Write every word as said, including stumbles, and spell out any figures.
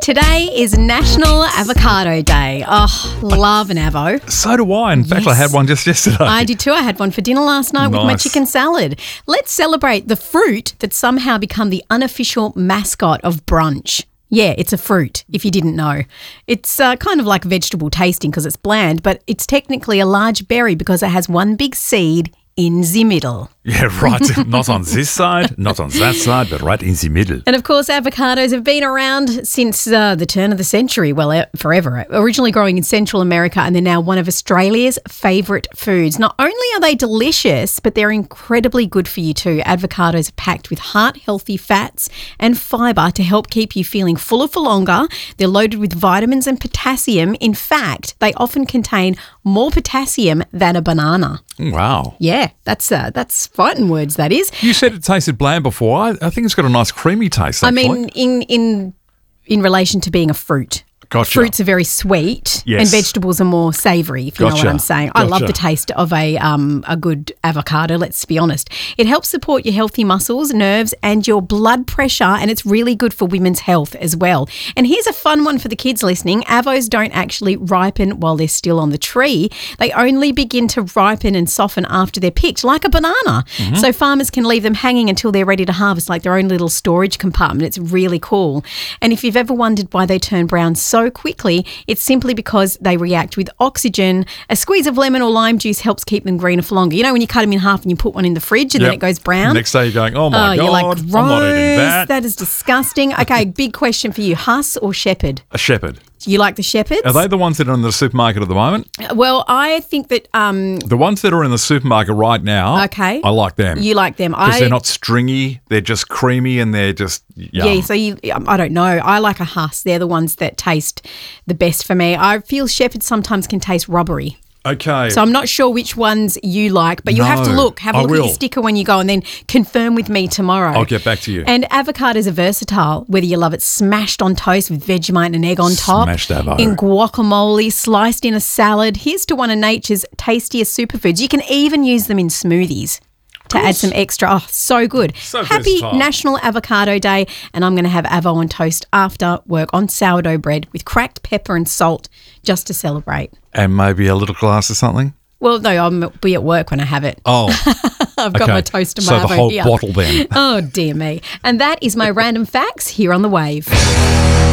Today is National Avocado Day. Oh, love an avo. So do I. In fact, Yes. I had one just yesterday. I did too. I had one for dinner last night with my Nice. chicken salad. Let's celebrate the fruit that's somehow become the unofficial mascot of brunch. Yeah, it's a fruit, if you didn't know. It's uh, kind of like vegetable tasting because it's bland, but it's technically a large berry because it has one big seed in the middle. Yeah, right. Not on this side, not on that side, but right in the middle. And of course, avocados have been around since uh, the turn of the century, well, uh, forever. Originally growing in Central America, and they're now one of Australia's favourite foods. Not only are they delicious, but they're incredibly good for you too. Avocados are packed with heart-healthy fats and fibre to help keep you feeling fuller for longer. They're loaded with vitamins and potassium. In fact, they often contain more potassium than a banana. Wow. Yeah, that's uh, that's fighting words, that is. You said it tasted bland before. I, I think it's got a nice creamy taste, I actually. mean, in in in relation to being a fruit. Gotcha. Fruits are very sweet Yes. and vegetables are more savoury, if you know Gotcha. what I'm saying. I love Gotcha. the taste of a um, a good avocado, let's be honest. It helps support your healthy muscles, nerves and your blood pressure, and it's really good for women's health as well. And here's a fun one for the kids listening. Avos don't actually ripen while they're still on the tree. They only begin to ripen and soften after they're picked, like a banana. Mm-hmm. So farmers can leave them hanging until they're ready to harvest, like their own little storage compartment. It's really cool. And if you've ever wondered why they turn brown so quickly, it's simply because they react with oxygen. A squeeze of lemon or lime juice helps keep them greener for longer. You know when you cut them in half and you put one in the fridge and then Yep. it goes brown? Next day you're going, oh my Oh, God, you're like, gross, I'm not eating that. that is disgusting. Okay, big question for you. Huss or shepherd? A shepherd. You like the shepherds? Are they the ones that are in the supermarket at the moment? Well, I think that um, The ones that are in the supermarket right now, Okay. I like them. you like them. Because I they're not stringy, they're just creamy and they're just yum. Yeah, so you, I don't know. I like a Huss. They're the ones that taste the best for me. I feel shepherds sometimes can taste rubbery. Okay. So I'm not sure which ones you like, but you have to No, look. Have a I look at will. your sticker when you go and then confirm with me tomorrow. I'll get back to you. And avocados are versatile, whether you love it smashed on toast with Vegemite and an egg on top, Smashed avo. in guacamole, sliced in a salad. Here's to one of nature's tastiest superfoods. You can even use them in smoothies to add some extra. Oh, so good. So Happy versatile. National Avocado Day. And I'm going to have avo on toast after work on sourdough bread with cracked pepper and salt just to celebrate. And maybe a little glass of something? Well, no, I'll be at work when I have it. Oh. I've got okay. my toast and So my the avo whole here. bottle then. Oh, dear me. And that is my random facts here on The Wave.